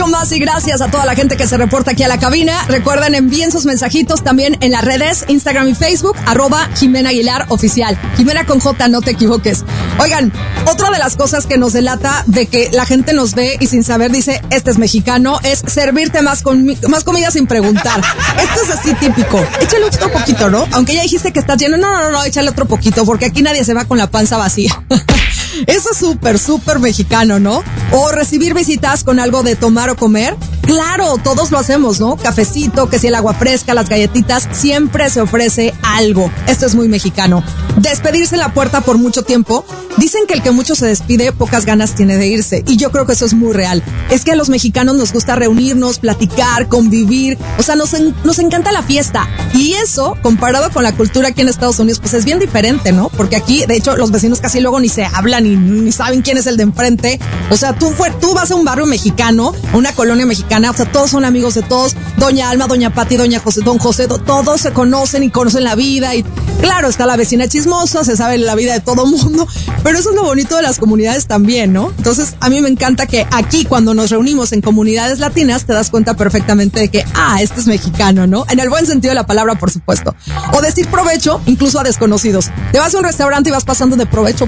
mucho más y gracias a toda la gente que se reporta aquí a la cabina. Recuerden, envíen sus mensajitos también en las redes, Instagram y Facebook, @Jimena Aguilar Oficial. Jimena con J, no te equivoques. Oigan, otra de las cosas que nos delata de que la gente nos ve y sin saber dice, este es mexicano, es servirte más comida sin preguntar. Esto es así típico. Échale otro poquito, ¿no? Aunque ya dijiste que estás lleno, no, échale otro poquito, porque aquí nadie se va con la panza vacía. Eso es súper mexicano, ¿no? O recibir visitas con algo de tomar o comer. Claro, todos lo hacemos, ¿no? Cafecito, que si el agua fresca, las galletitas, siempre se ofrece algo. Esto es muy mexicano. Despedirse en la puerta por mucho tiempo. Dicen que el que mucho se despide, pocas ganas tiene de irse. Y yo creo que eso es muy real. Es que a los mexicanos nos gusta reunirnos, platicar, convivir. O sea, nos encanta la fiesta. Y eso, comparado con la cultura aquí en Estados Unidos, pues es bien diferente, ¿no? Porque aquí, de hecho, los vecinos casi luego ni se hablan ni saben quién es el de enfrente. O sea, tú vas a un barrio mexicano, a una colonia mexicana, o sea, todos son amigos de todos. Doña Alma, Doña Pati, Doña José, Don José, todos se conocen y conocen la vida. Y claro, está la vecina chismosa, se sabe la vida de todo mundo. Pero eso es lo bonito de las comunidades también, ¿no? Entonces, a mí me encanta que aquí, cuando nos reunimos en comunidades latinas, te das cuenta perfectamente de que, este es mexicano, ¿no? En el buen sentido de la palabra, por supuesto. O decir provecho, incluso a desconocidos. Te vas a un restaurante y vas pasando de provecho.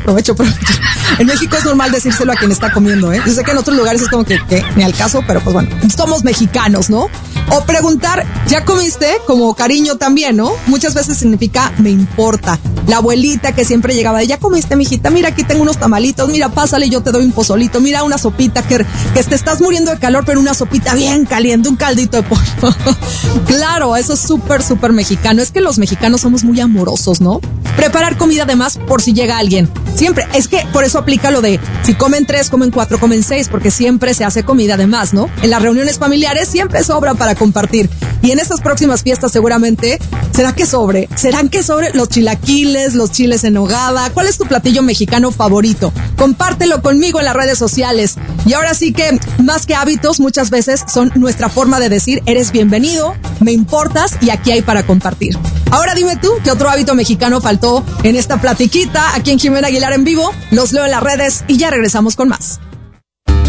En México es normal decírselo a quien está comiendo, ¿eh? Yo sé que en otros lugares es como que ni al caso, pero pues bueno, somos mexicanos, ¿no? O preguntar, ¿ya comiste? Como cariño también, ¿no? Muchas veces significa me importa. La abuelita que siempre llegaba de, ¿ya comiste, mijita? Mira, aquí tengo unos tamalitos, mira, pásale, yo te doy un pozolito, mira, una sopita que te estás muriendo de calor, pero una sopita bien caliente, un caldito de pollo. Claro, eso es súper mexicano. Es que los mexicanos somos muy amorosos, ¿no? Preparar comida de más por si llega alguien. Siempre, es que por eso aplica lo de si comen 3, comen 4, comen 6, porque siempre se hace comida de más, ¿no? En las reuniones familiares siempre sobra para compartir. Y en estas próximas fiestas seguramente, ¿serán que sobre los chilaquiles, los chiles en nogada? ¿Cuál es tu platillo mexicano favorito? Compártelo conmigo en las redes sociales. Y ahora sí que, más que hábitos, muchas veces son nuestra forma de decir, eres bienvenido, me importas y aquí hay para compartir. Ahora dime tú, ¿qué otro hábito mexicano faltó en esta platiquita aquí en Jimena Aguilar en vivo? Los leo en las redes y ya regresamos con más.